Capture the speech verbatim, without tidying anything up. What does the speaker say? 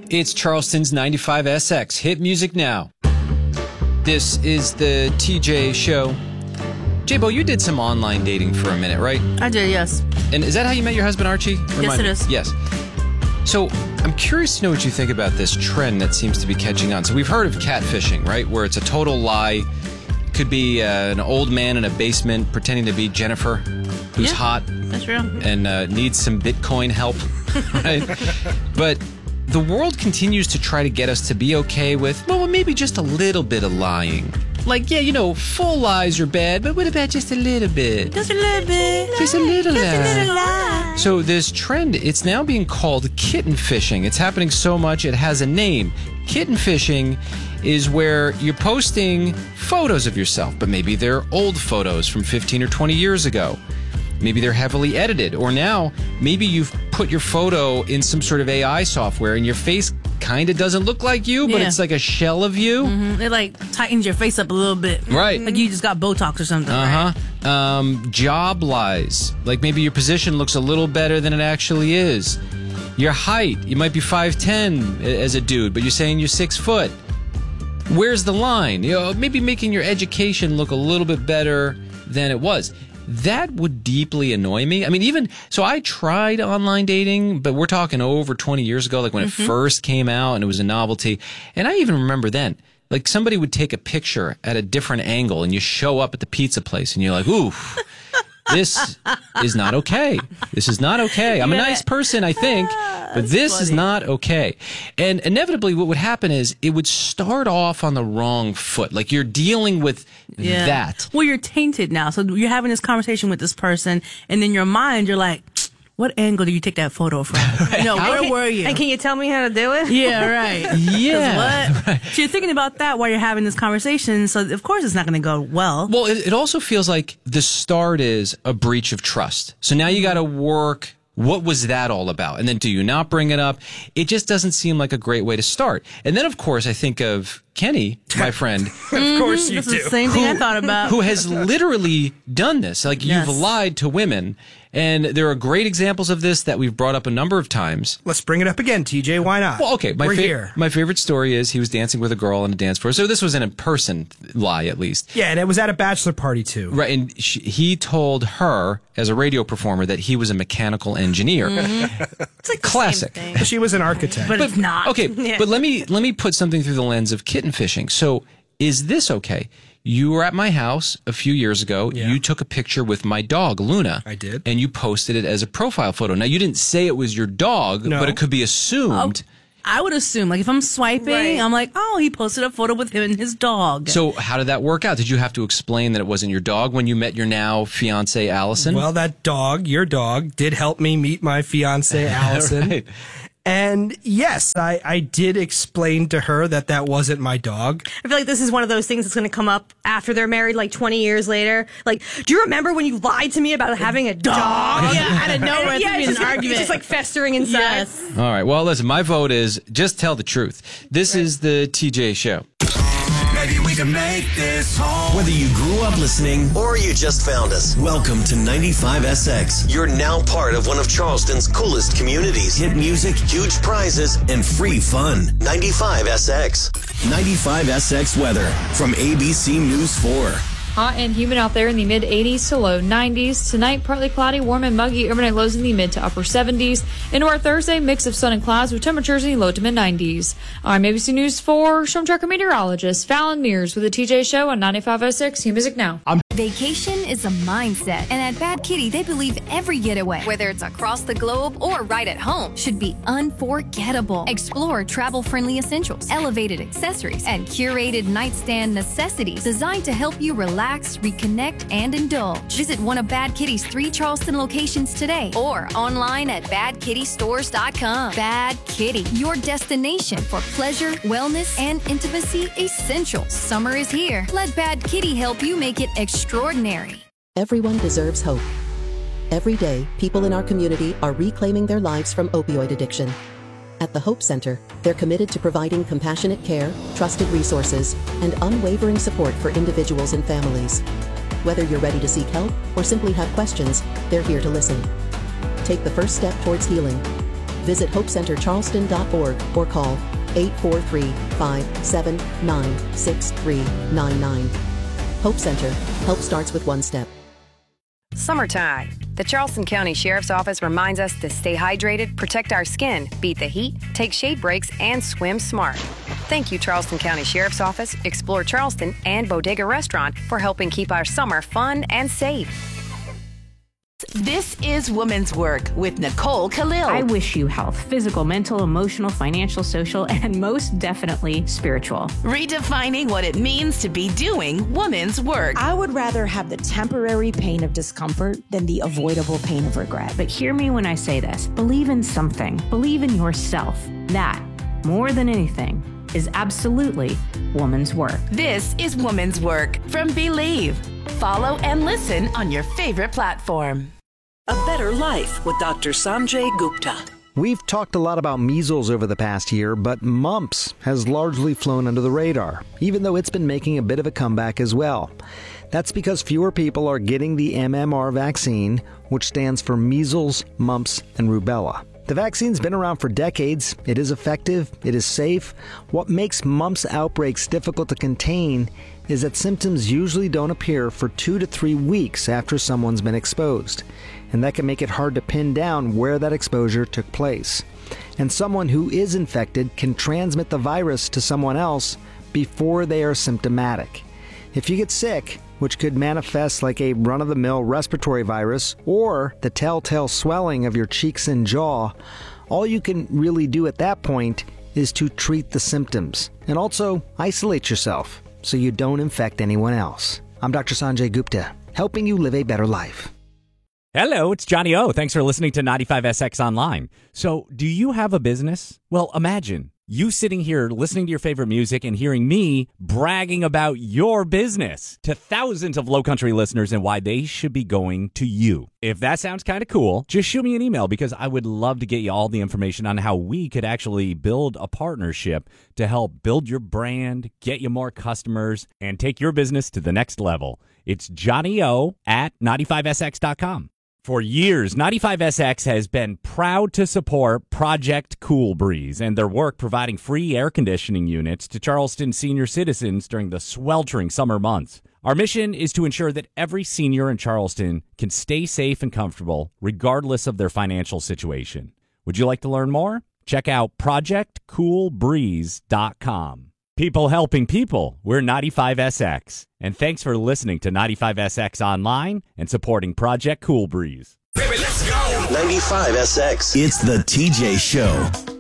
It's Charleston's ninety-five S X. Hit music now. This is the T J Show. J-Bo, you did some online dating for a minute, right? I did, yes. And is that how you met your husband, Archie? Remind yes, it me. is. Yes. So I'm curious to know what you think about this trend that seems to be catching on. So we've heard of catfishing, right? Where it's a total lie. Could be uh, an old man in a basement pretending to be Jennifer, who's yeah, hot. That's real. And uh, needs some Bitcoin help, right? But the world continues to try to get us to be okay with, well, maybe just a little bit of lying. Like, yeah, you know, full lies are bad, but what about just a little bit? Just a little bit. Just a little Just lie. a little lie. So this trend, it's now being called kitten fishing. It's happening so much, it has a name. Kitten fishing is where you're posting photos of yourself, but maybe they're old photos from fifteen or twenty years ago. Maybe they're heavily edited. Or now, maybe you've put your photo in some sort of A I software and your face kind of doesn't look like you, but Yeah. it's like a shell of you. Mm-hmm. It like tightens your face up a little bit. Right. Like you just got Botox or something. Uh-huh. Um, job lies. Like maybe your position looks a little better than it actually is. Your height. You might be five ten as a dude, but you're saying you're six foot. Where's the line? You know, maybe making your education look a little bit better than it was. That would deeply annoy me. I mean, even, so I tried online dating, but we're talking over twenty years ago, like when Mm-hmm. it first came out and it was a novelty. And I even remember then, like somebody would take a picture at a different angle and you show up at the pizza place and you're like, ooh, this is not okay. This is not okay. I'm a Yeah. nice person, I think, but this is funny. not okay. And inevitably what would happen is it would start off on the wrong foot. Like you're dealing with Yeah. that. Well, you're tainted now. So you're having this conversation with this person, and in your mind, you're like, what angle do you take that photo from? No, where can, were you? And can you tell me how to do it? Yeah, right. 'Cause Yeah. What? Right. So you're thinking about that while you're having this conversation. So of course it's not going to go well. Well, it, it also feels like the start is a breach of trust. So now you got to work. What was that all about? And then do you not bring it up? It just doesn't seem like a great way to start. And then, of course, I think of Kenny, my friend, Of course you This do. is the same thing I thought about. who has literally done this. Like Yes. you've lied to women. And there are great examples of this that we've brought up a number of times. Let's bring it up again, T J. Why not? Well, okay. My, We're fa- here. my favorite story is he was dancing with a girl on a dance floor. So this was an in-person lie, at least. Yeah, and it was at a bachelor party, too. Right, and she, he told her, as a radio performer, that he was a mechanical engineer. It's like the Classic. same thing. She was an architect. But, it's not. Okay, Yeah. but let me let me put something through the lens of kitten fishing. So, is this okay? You were at my house a few years ago. Yeah. You took a picture with my dog, Luna. I did. And you posted it as a profile photo. Now, you didn't say it was your dog, No. but it could be assumed. I would assume, like, if I'm swiping, Right. I'm like, oh, he posted a photo with him and his dog. So, how did that work out? Did you have to explain that it wasn't your dog when you met your now fiance, Allison? Well, that dog, your dog, did help me meet my fiance, Allison. Right. And yes, I, I did explain to her that that wasn't my dog. I feel like this is one of those things that's going to come up after they're married, like twenty years later. Like, do you remember when you lied to me about having a dog? Yeah, out of nowhere, it's yeah, gonna be it's an just, argument. It's just like festering inside. Yes. All right. Well, listen, my vote is just tell the truth. This is the T J Show. Maybe we can make this home. Whether you grew up listening or you just found us, welcome to ninety-five S X. You're now part of one of Charleston's coolest communities. Hit music, huge prizes, and free fun. ninety-five S X. ninety-five S X weather from A B C News four. Hot and humid out there in the mid eighties to low nineties. Tonight, partly cloudy, warm and muggy. Overnight lows in the mid to upper seventies. Into our Thursday, mix of sun and clouds with temperatures in the low to mid nineties. I'm A B C News four storm tracker meteorologist Fallon Mears with the T J Show on ninety-five oh six. New music now. Vacation is a mindset, and at Bad Kitty, they believe every getaway, whether it's across the globe or right at home, should be unforgettable. Explore travel-friendly essentials, elevated accessories, and curated nightstand necessities designed to help you relax, reconnect, and indulge. Visit one of Bad Kitty's three Charleston locations today or online at bad kitty stores dot com. Bad Kitty, your destination for pleasure, wellness, and intimacy essentials. Summer is here. Let Bad Kitty help you make it extraordinary. Everyone deserves hope. Every day, people in our community are reclaiming their lives from opioid addiction. At the Hope Center, they're committed to providing compassionate care, trusted resources, and unwavering support for individuals and families. Whether you're ready to seek help or simply have questions, they're here to listen. Take the first step towards healing. Visit hope center charleston dot org or call eight four three, five seven nine, six three nine nine. Hope Center. Help starts with one step. Summertime. The Charleston County Sheriff's Office reminds us to stay hydrated, protect our skin, beat the heat, take shade breaks, and swim smart. Thank you, Charleston County Sheriff's Office, Explore Charleston, and Bodega Restaurant for helping keep our summer fun and safe. This is Women's Work with Nicole Khalil. I wish you health, physical, mental, emotional, financial, social, and most definitely spiritual. Redefining what it means to be doing women's work. I would rather have the temporary pain of discomfort than the avoidable pain of regret. But hear me when I say this. Believe in something. Believe in yourself. That, more than anything, is absolutely woman's work. This is Woman's Work from Believe. Follow and listen on your favorite platform. A Better Life with Doctor Sanjay Gupta. We've talked a lot about measles over the past year, but mumps has largely flown under the radar, even though it's been making a bit of a comeback as well. That's because fewer people are getting the M M R vaccine, which stands for measles, mumps, and rubella. The vaccine's been around for decades. It is effective. It is safe. What makes mumps outbreaks difficult to contain is that symptoms usually don't appear for two to three weeks after someone's been exposed. And that can make it hard to pin down where that exposure took place. And someone who is infected can transmit the virus to someone else before they are symptomatic. If you get sick, which could manifest like a run-of-the-mill respiratory virus or the telltale swelling of your cheeks and jaw, all you can really do at that point is to treat the symptoms and also isolate yourself so you don't infect anyone else. I'm Doctor Sanjay Gupta, helping you live a better life. Hello, it's Johnny O. Thanks for listening to ninety-five S X Online. So, do you have a business? Well, imagine you sitting here listening to your favorite music and hearing me bragging about your business to thousands of Low Country listeners and why they should be going to you. If that sounds kind of cool, just shoot me an email because I would love to get you all the information on how we could actually build a partnership to help build your brand, get you more customers, and take your business to the next level. It's Johnny O at ninety-five S X dot com. For years, ninety-five S X has been proud to support Project Cool Breeze and their work providing free air conditioning units to Charleston senior citizens during the sweltering summer months. Our mission is to ensure that every senior in Charleston can stay safe and comfortable regardless of their financial situation. Would you like to learn more? Check out project cool breeze dot com. People helping people, we're ninety-five S X. And thanks for listening to ninety-five S X Online and supporting Project Cool Breeze. Baby, let's go! ninety-five S X. It's the T J Show.